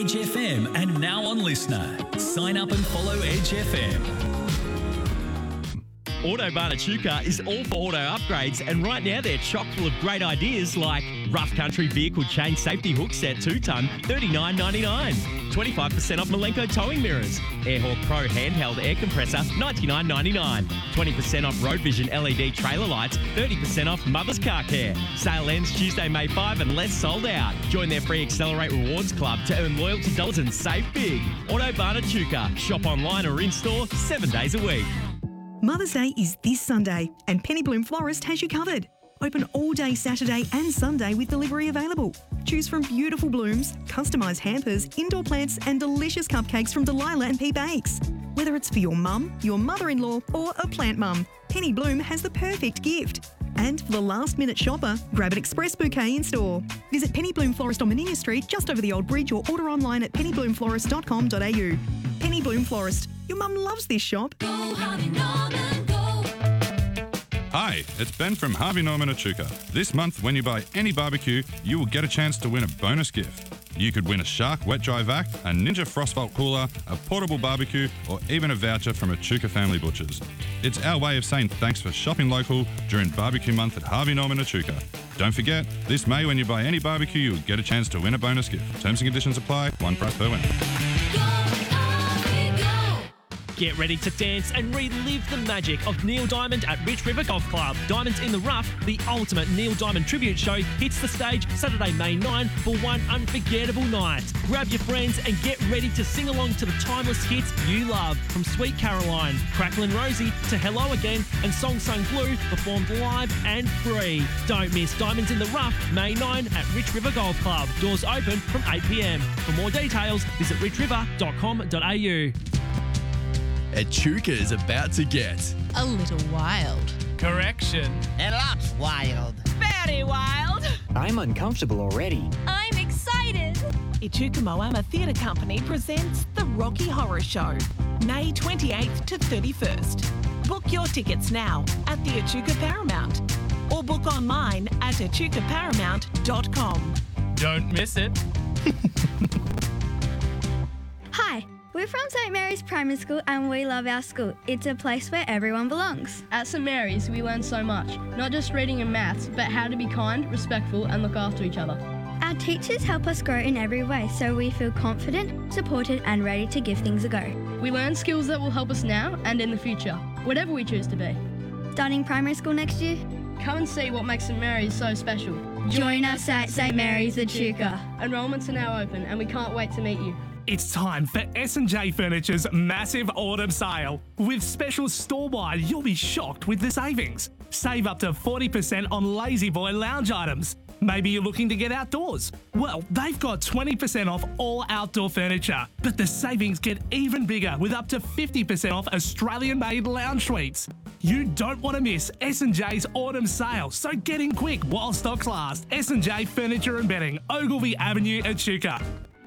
Edge FM and now on Listener. Sign up and follow Edge FM. Autobarn Echuca is all for auto upgrades, and right now they're chock full of great ideas like rough country vehicle chain safety hook set 2-ton, $39.99. 25% off Malenko towing mirrors. Airhawk Pro handheld air compressor, $99.99. 20% off Road Vision LED trailer lights, 30% off Mother's Car Care. Sale ends Tuesday, May 5 and less sold out. Join their free Accelerate Rewards Club to earn loyalty dollars and save big. Autobarn Echuca. Shop online or in-store 7 days a week. Mother's Day is this Sunday and Penny Bloom Florist has you covered. Open all day Saturday and Sunday with delivery available. Choose from beautiful blooms, customised hampers, indoor plants and delicious cupcakes from Delilah and P Bakes. Whether it's for your mum, your mother-in-law or a plant mum, Penny Bloom has the perfect gift. And for the last-minute shopper, grab an express bouquet in-store. Visit Penny Bloom Florist on Menina Street, just over the Old Bridge, or order online at pennybloomflorist.com.au. Penny Bloom Florist. Your mum loves this shop. Go Harvey Norman, go. Hi, it's Ben from Harvey Norman Echuca. This month, when you buy any barbecue, you will get a chance to win a bonus gift. You could win a Shark Wet Dry Vac, a Ninja Frostvault cooler, a portable barbecue, or even a voucher from Echuca Family Butchers. It's our way of saying thanks for shopping local during barbecue month at Harvey Norman Echuca. Don't forget, this May when you buy any barbecue, you'll get a chance to win a bonus gift. Terms and conditions apply, one price per winner. Get ready to dance and relive the magic of Neil Diamond at Rich River Golf Club. Diamonds in the Rough, the ultimate Neil Diamond tribute show, hits the stage Saturday, May 9 for one unforgettable night. Grab your friends and get ready to sing along to the timeless hits you love, from Sweet Caroline, Cracklin' Rosie to Hello Again and Song Sung Blue, performed live and free. Don't miss Diamonds in the Rough, May 9 at Rich River Golf Club. Doors open from 8 p.m. For more details, visit richriver.com.au. Echuca is about to get a little wild. Correction. A lot wild. Very wild. I'm uncomfortable already. I'm excited. Echuca Moama Theatre Company presents The Rocky Horror Show, May 28th to 31st. Book your tickets now at the Echuca Paramount or book online at echucaparamount.com. Don't miss it. Hi. We're from St Mary's Primary School and we love our school. It's a place where everyone belongs. At St Mary's, we learn so much, not just reading and maths, but how to be kind, respectful and look after each other. Our teachers help us grow in every way so we feel confident, supported and ready to give things a go. We learn skills that will help us now and in the future, whatever we choose to be. Starting primary school next year? Come and see what makes St Mary's so special. Join us at St Mary's Echuca. Enrolments are now open and we can't wait to meet you. It's time for S&J Furniture's massive autumn sale. With specials store-wide, you'll be shocked with the savings. Save up to 40% on Lazy Boy lounge items. Maybe you're looking to get outdoors. Well, they've got 20% off all outdoor furniture. But the savings get even bigger with up to 50% off Australian-made lounge suites. You don't want to miss S&J's autumn sale, so get in quick while stocks last. S&J Furniture and Bedding, Ogilvy Avenue, Echuca.